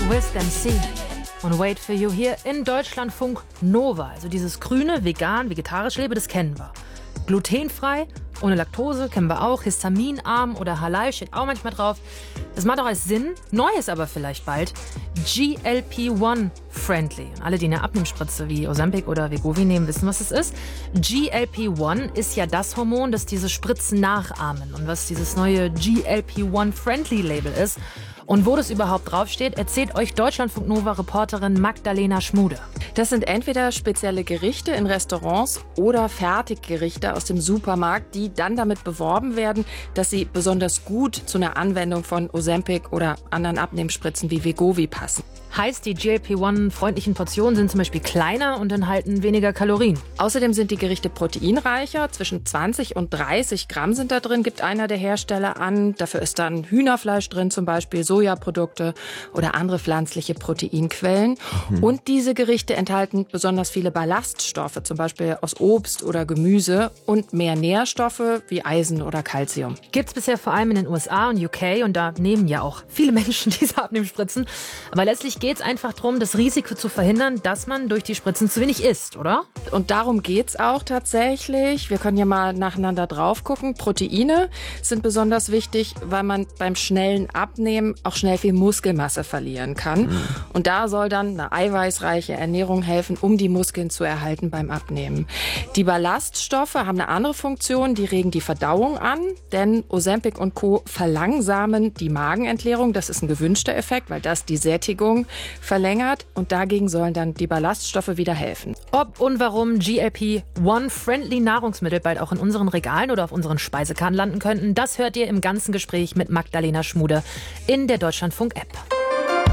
West MC und Wait for You hier in Deutschlandfunk Nova. Also dieses grüne, vegan, vegetarisch Leben, das kennen wir. Glutenfrei, ohne Laktose, kennen wir auch. Histaminarm oder Halal steht auch manchmal drauf. Das macht auch alles Sinn. Neu ist aber vielleicht bald GLP-1-friendly. Alle, die eine Abnehmspritze wie Ozempic oder Wegovy nehmen, wissen, was es ist. GLP-1 ist ja das Hormon, das diese Spritzen nachahmen. Und was dieses neue GLP-1-friendly-Label ist und wo das überhaupt draufsteht, erzählt euch Deutschlandfunk Nova-Reporterin Magdalena Schmude. Das sind entweder spezielle Gerichte in Restaurants oder Fertiggerichte aus dem Supermarkt, die dann damit beworben werden, dass sie besonders gut zu einer Anwendung von Ozempic oder anderen Abnehmspritzen wie Wegovy passen. Heißt, die GLP-1-freundlichen Portionen sind zum Beispiel kleiner und enthalten weniger Kalorien. Außerdem sind die Gerichte proteinreicher. Zwischen 20 und 30 Gramm sind da drin, gibt einer der Hersteller an. Dafür ist dann Hühnerfleisch drin, zum Beispiel Sojaprodukte oder andere pflanzliche Proteinquellen. Und diese Gerichte enthalten besonders viele Ballaststoffe, zum Beispiel aus Obst oder Gemüse und mehr Nährstoffe wie Eisen oder Calcium. Gibt's bisher vor allem in den USA und UK und da nehmen ja auch viele Menschen diese Abnehmspritzen. Aber letztlich geht es einfach darum, das Risiko zu verhindern, dass man durch die Spritzen zu wenig isst, oder? Und darum geht's auch tatsächlich. Wir können ja mal nacheinander drauf gucken. Proteine sind besonders wichtig, weil man beim schnellen Abnehmen auch schnell viel Muskelmasse verlieren kann. Und da soll dann eine eiweißreiche Ernährung helfen, um die Muskeln zu erhalten beim Abnehmen. Die Ballaststoffe haben eine andere Funktion, die regen die Verdauung an, denn Ozempic und Co. verlangsamen die Magenentleerung. Das ist ein gewünschter Effekt, weil das die Sättigung verlängert und dagegen sollen dann die Ballaststoffe wieder helfen. Ob und warum GLP-1-friendly Nahrungsmittel bald auch in unseren Regalen oder auf unseren Speisekarten landen könnten, das hört ihr im ganzen Gespräch mit Magdalena Schmude in der Deutschlandfunk-App.